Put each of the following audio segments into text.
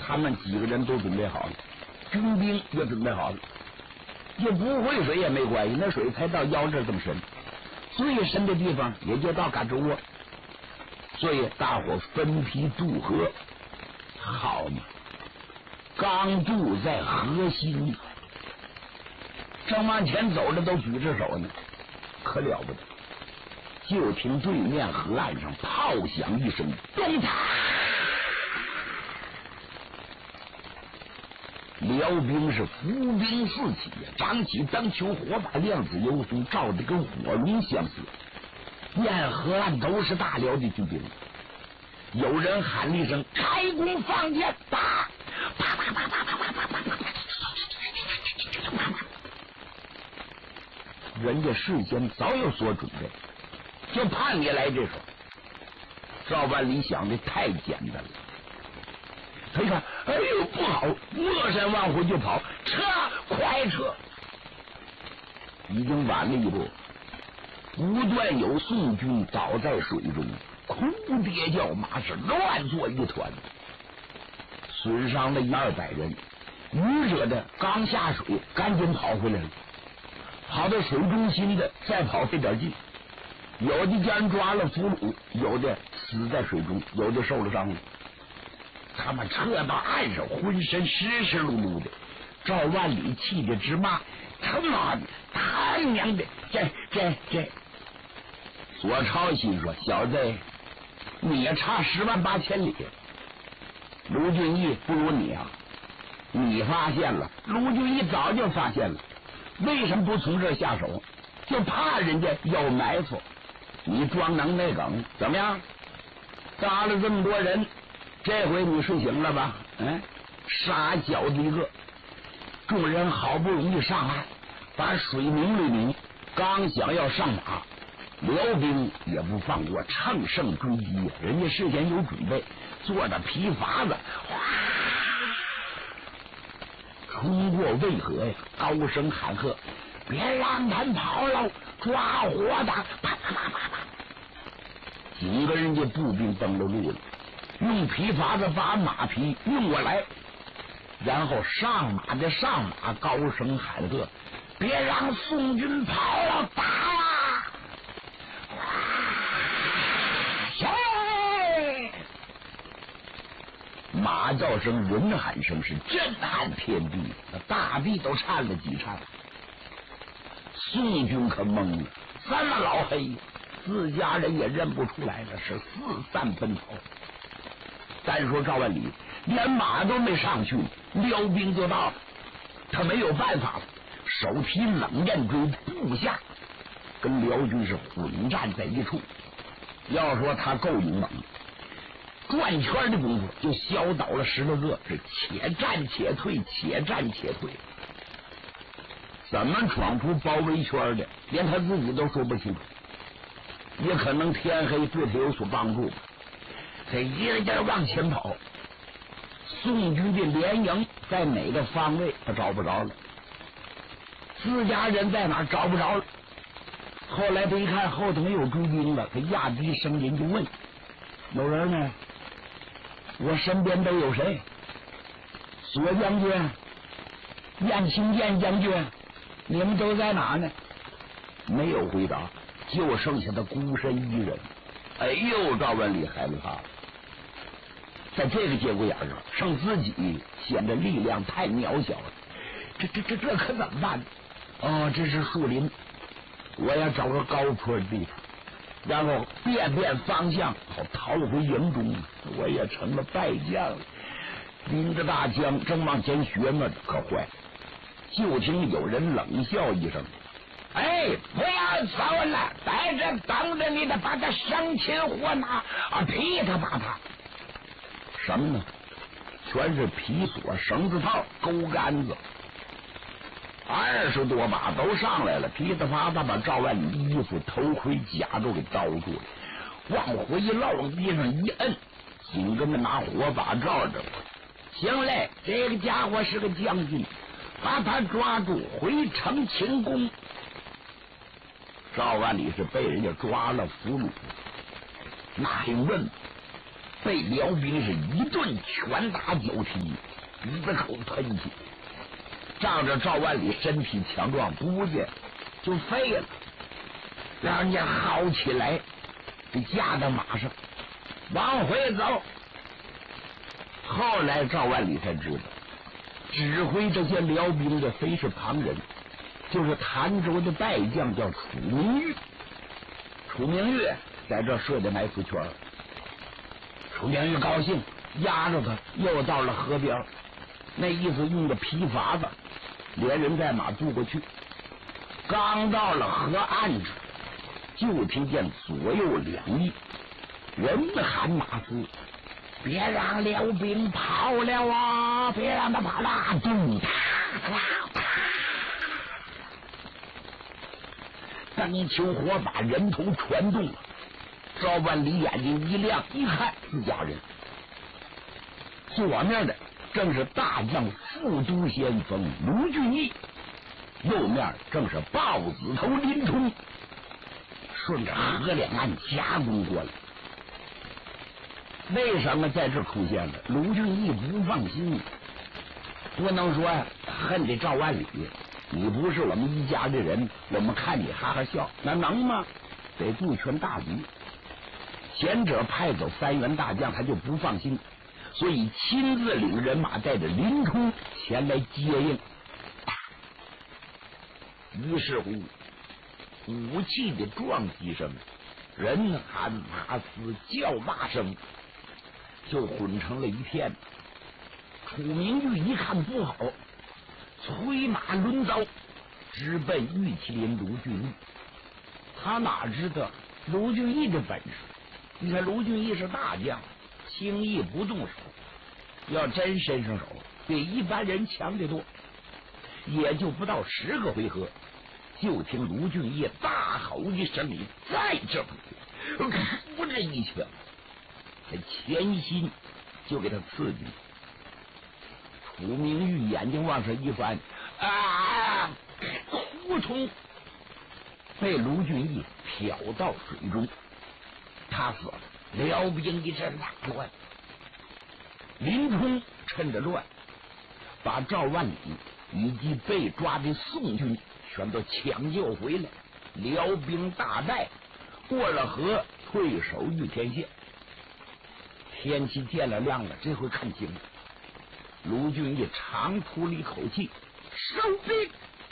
他们几个人都准备好了，军兵也准备好了，就不会水也没关系，那水才到腰这这么深，最深的地方也就到胳肢窝，所以大伙分批渡河。好嘛，刚渡在河心，正往前走着都举着手呢，可了不得！就听对面河岸上炮响一声，咚嚓！辽兵是伏兵四起，张起当秋火把，亮子游松，照得跟火龙相似。沿河岸都是大辽的军兵，有人喊了一声：“开弓放箭！”打！啪啪啪啪啪啪啪啪啪！人家事先早有所准备，就盼你来这手。赵万里想的太简单了，他一看，哎呦不好，莫山万回就跑，撤，快撤！已经晚了一步，不断有宋军倒在水中，哭爹叫马，是乱作一团，损伤了100-200人。愚者的刚下水，赶紧跑回来了，跑到水中心的再跑费点劲，有的将人抓了俘虏，有的死在水中，有的受了伤了。他们撤到岸上，浑身湿湿漉漉的。赵万里气得直骂：“他妈的，他娘的！这！”左超心说：“小子，你也差108000里。卢俊义不如你啊！你发现了，卢俊义早就发现了，为什么不从这儿下手？就怕人家有埋伏。你装能耐梗，怎么样？杀了这么多人。”这回你睡醒了吧？傻小子一个！众人好不容易上岸，把水明了明，刚想要上马，辽兵也不放过，乘胜追击。人家事先有准备，坐着皮筏子，哗，冲过渭河呀！高声喊喝：“别让他们跑了，抓活的！”啪啪啪啪啪！几个人家步兵登了路了。用皮筏子把马匹运过来，然后上马的上马，高声喊喝：“别让宋军跑了，打呀！”马叫声、人喊声是震撼天地，大地都颤了几颤。宋军可懵了，这么老黑，自家人也认不出来了，是四散奔逃。单说赵万里连马都没上去，辽兵就到了，他没有办法了，手提冷箭锥，部下跟辽军是混战在一处。要说他够勇猛，转圈的功夫就削倒了10多个，是且战且退，且战且退。怎么闯出包围圈的，连他自己都说不清楚，也可能天黑对他有所帮助。他一个劲儿往前跑，宋军的连营在哪个方位他找不着了，自家人在哪找不着了。后来他一看后头没有追兵了，他压低声音就问：“有人呢？我身边都有谁？索将军、燕青燕将军，你们都在哪呢？”没有回答，就剩下他孤身一人。哎呦，赵万里害怕了，在这个节骨眼上，剩自己显得力量太渺小了。这可怎么办呢？哦，这是树林，我要找个高坡的地方，然后变方向，好逃回营中。我也成了败将了。拎着大枪正往前学呢，可坏！就听有人冷笑一声：“哎，不要走了，在这等着你的，把他生擒活拿啊！”噼里啪啪，什么呢？全是皮索、绳子套、钩杆子，20多把都上来了，噼里啪啪把赵万里衣服、头盔、甲都给刀住了，往回一落，往地上一摁，紧跟着拿火把照着。行嘞，这个家伙是个将军，把他抓住，回城请功。赵万里是被人家抓了俘虏，那还用问？ 被辽兵是一顿拳打脚踢，一口喷气，仗着赵万里身体强壮，不见就废了，让人家薅起来，就架在马上往回走。后来赵万里才知道，指挥这些辽兵的非是旁人，就是潭州的败将，叫楚明玉。楚明玉在这设的埋伏圈，楚明玉高兴，压着他又到了河边，那意思用个皮筏子连人带马渡过去。刚到了河岸上，就听见左右两翼人喊马嘶：“别让辽兵跑了啊！别让他跑了！”咚啪啪啪，灯球火把，人头传动了。赵万里眼睛一亮，一看自家人，左面的正是大将副都先锋卢俊义，右面正是豹子头林冲，顺着河两岸夹攻过来。为什么在这出现了？卢俊义不放心，不能说恨这赵万里，你不是我们一家的人，我们看你哈哈笑，那能吗？得顾全大局。前者派走3员大将，他就不放心，所以亲自领人马带着林冲前来接应。于是乎，武器的撞击声、人喊马嘶、叫骂声就混成了一片。楚明玉一看不好，催马抡刀直奔玉麒麟卢俊义。他哪知道卢俊义的本事？你看卢俊义是大将，轻易不动手，要真伸上手，比一般人强得多。也就不到10个回合，就听卢俊义大吼一声：“你再这么呼这一拳，他前心就给他刺进。楚明玉眼睛往上一翻，啊！呼通被卢俊义漂到水中，他死了。辽兵一阵大乱，林冲趁着乱，把赵万里以及被抓的宋军全都抢救回来。辽兵大败，过了河，退守玉田县。天气见了亮了，这回看清了。卢俊义长吐了一口气，收兵，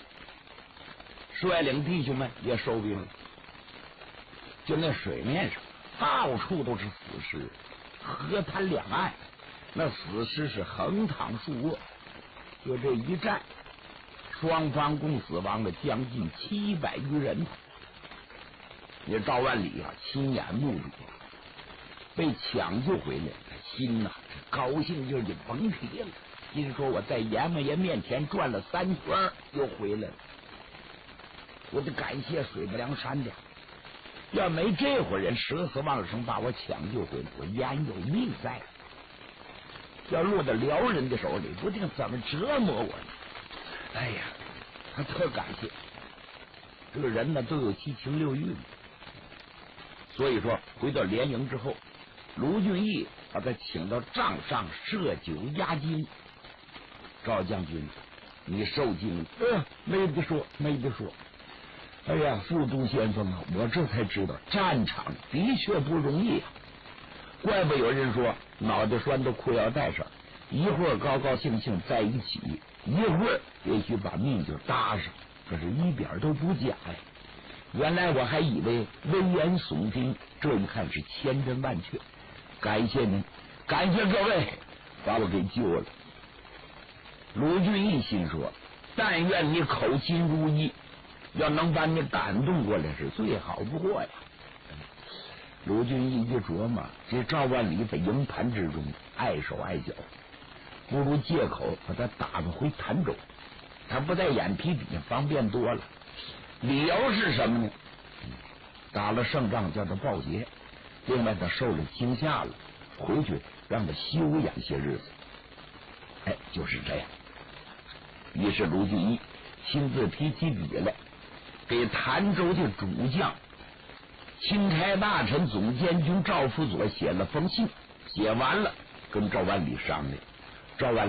率领弟兄们也收兵了。就那水面上到处都是死尸，河滩两岸那死尸是横躺竖卧。就这一战，双方共死亡了将近700余人。这赵万里啊，亲眼目睹被抢救回来，心呐高兴劲儿就甭提了。心说我在阎王爷面前转了3圈又回来了，我得感谢水泊梁山的。要没这伙人舍死忘生把我抢救回来，我焉有命在？要落到辽人的手里，不定怎么折磨我呢。哎呀，他特感谢。这个人呢都有7情6欲，所以说回到连营之后，卢俊义把他请到帐上设酒压惊。赵将军，你受惊？没得说，没得说。哎呀，副都先锋啊，我这才知道战场的确不容易啊。怪不有人说脑袋拴到裤腰带上，一会儿高高兴兴在一起，一会儿也许把命就搭上，可是一点都不假呀。原来我还以为危言耸听，这一看是千真万确。感谢您，感谢各位把我给救了。卢俊义心说，但愿你口心如一，要能把你感动过来是最好不过呀。卢俊义一琢磨，这赵万里在营盘之中碍手碍脚，不如借口把他打发回潭州，他不在眼皮底下方便多了。理由是什么呢？打了胜仗叫他报捷，另外他受了惊吓了，回去让他休养些日子。哎，就是这样。于是卢俊义亲自提起笔来，给潭州的主将钦差大臣总监军赵辅佐写了封信， 写完了，跟赵万里商量。赵万